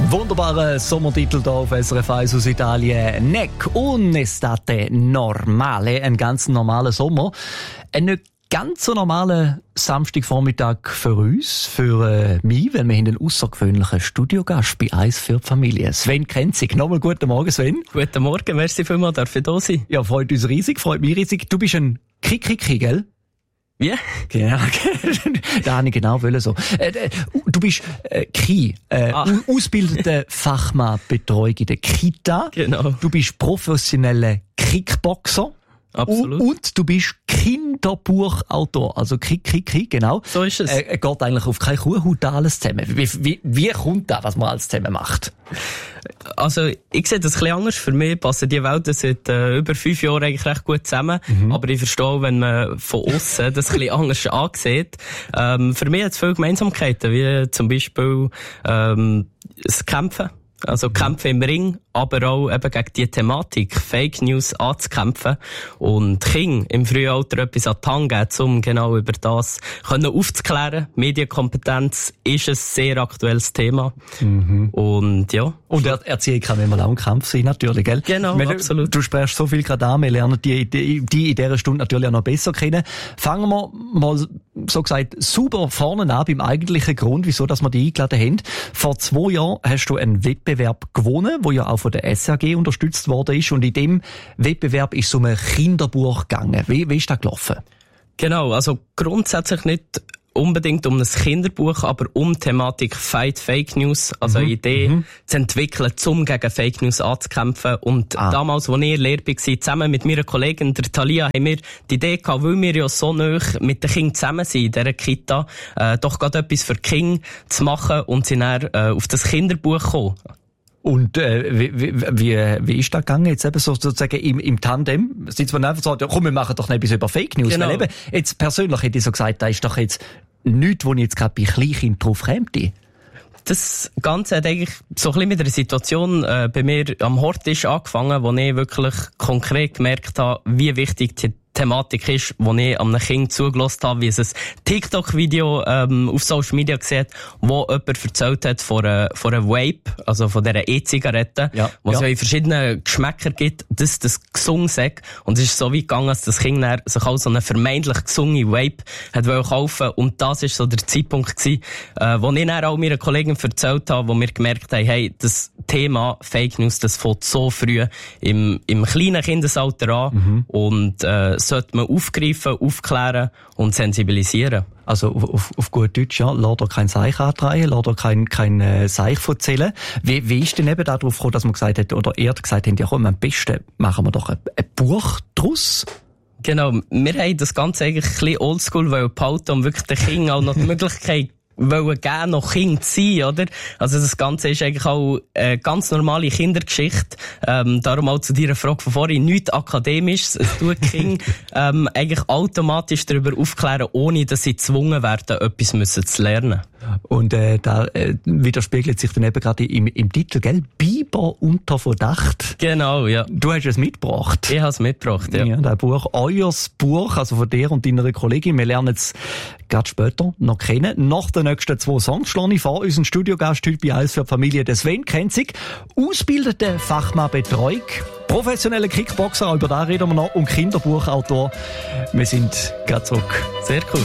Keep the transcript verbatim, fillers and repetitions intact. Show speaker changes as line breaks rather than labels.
Wunderbarer Sommertitel hier auf S R F eins aus Italien. Nec un'estate normale, ein ganz normaler Sommer. Ein nicht ganz so normaler Samstagvormittag für uns, für äh, mich, weil wir haben einen außergewöhnlichen Studiogast bei eins für die Familie. Sven Krenzig. Nochmal guten Morgen, Sven.
Guten Morgen, merci vielmals, darf ich da sein?
Ja, freut uns riesig, freut mich riesig. Du bist ein Kikiki, gell?
Wie?
Genau, da habe ich genau wollen so. Äh, du bist äh, Ki, äh,
ah.
ausgebildeter Fachmann Betreuung in der Kita.
Genau.
Du bist professioneller Kickboxer.
Absolut.
Und du bist Kinderbuchautor. Also Kik, Kik, Kik, genau.
So ist es.
Äh, geht eigentlich auf keine Kuhhaut alles zusammen. Wie, wie, wie kommt das, was man alles zusammen macht?
Also, ich sehe das ein bisschen anders. Für mich passen die Welten seit äh, über fünf Jahren eigentlich recht gut zusammen. Mhm. Aber ich verstehe, wenn man von außen das ein bisschen anders ansieht. Ähm, für mich hat es viele Gemeinsamkeiten, wie zum Beispiel ähm, das Kämpfen. Also Kämpfe im Ring, aber auch eben gegen die Thematik, Fake News anzukämpfen und Kinder im Frühalter etwas an die Hand geben, um genau über das können aufzuklären. Medienkompetenz ist ein sehr aktuelles Thema. Mhm. Und ja.
Und er Erziehung kann immer auch ein Kampf sein, natürlich, gell?
Genau,
Wenn
absolut.
Du, du sprichst so viel gerade an, wir lernen die, die, die in dieser Stunde natürlich auch noch besser kennen. Fangen wir mal, so gesagt, super vorne an beim eigentlichen Grund, wieso dass wir die eingeladen haben. Vor zwei Jahren hast du einen Wettbewerb gewonnen, der ja auch von der S R G unterstützt worden ist. Und in dem Wettbewerb ist es um ein Kinderbuch gegangen. Wie, wie ist das gelaufen?
Genau, also grundsätzlich nicht unbedingt um ein Kinderbuch, aber um die Thematik Fight Fake News, also mhm. eine Idee mhm. zu entwickeln, um gegen Fake News anzukämpfen. Und ah. damals, als ich in Lehre war, zusammen mit meiner Kollegin, der Thalia, haben wir die Idee gehabt, weil wir ja so nahe mit den Kindern zusammen sind in dieser Kita, äh, doch gerade etwas für die Kinder zu machen und sind dann äh, auf das Kinderbuch gekommen.
Und äh, wie, wie, wie ist das gegangen? Jetzt eben so, sozusagen im, im Tandem? Sitzt man einfach so, ja, komm, wir machen doch etwas über Fake News.
Genau.
Weil eben, jetzt persönlich hätte ich so gesagt, da ist doch jetzt nichts, wo ich jetzt gerade bei Kleinkindern drauf käme.
Das Ganze hat eigentlich so ein bisschen mit einer Situation äh, bei mir am Hortisch angefangen, wo ich wirklich konkret gemerkt habe, wie wichtig die Thematik ist, wo ich einem Kind zugelassen habe, wie es ein TikTok-Video ähm, auf Social Media gesehen, wo jemand erzählt hat von einer, von einer Vape, also von dieser E-Zigarette, ja, wo es ja. ja in verschiedenen Geschmäckern gibt, dass das gesungen sagt. Und es ist so weit gegangen, dass das Kind dann sich auch so eine vermeintlich gesungene Vape hat kaufen. Und das ist so der Zeitpunkt gewesen, äh, wo ich dann auch meiner Kollegin erzählt habe, wo wir gemerkt haben, hey, das Thema Fake News, das fängt so früh im, im kleinen Kindesalter an. Mhm. Und äh, sollte man aufgreifen, aufklären und sensibilisieren.
Also auf, auf, auf gut Deutsch, ja, lass dir kein Seich antreiben, lass dir kein, kein äh, Seich erzählen. Wie, wie ist denn eben darauf gekommen, dass man gesagt hat, oder er gesagt hat, ja komm, am besten machen wir doch ein, ein Buch draus?
Genau, wir haben das Ganze eigentlich ein bisschen oldschool behalten, um wirklich den Kindern auch noch die Möglichkeit wollen gerne noch Kind sein, oder? Also das Ganze ist eigentlich auch eine ganz normale Kindergeschichte. Ähm, darum auch zu deiner Frage von vorhin, nichts Akademisches. Es tut die Kinder ähm, eigentlich automatisch darüber aufklären, ohne dass sie gezwungen werden, etwas müssen zu lernen.
Und äh, da äh, widerspiegelt sich dann eben gerade im, im Titel, gell? Biber unter Verdacht.
Genau, ja.
Du hast es mitgebracht.
Ich habe es mitgebracht, ja.
Ja, das Buch, euers Buch, also von dir und deiner Kollegin. Wir lernen es gerade später noch kennen. Nach den nächsten zwei Songs schlage ich vor, unseren Studiogast heute bei eins für die Familie, der Sven Krenzig, ausgebildete Fachmann Betreuung, professioneller Kickboxer, über da reden wir noch, und Kinderbuchautor. Wir sind gerade zurück.
Sehr cool.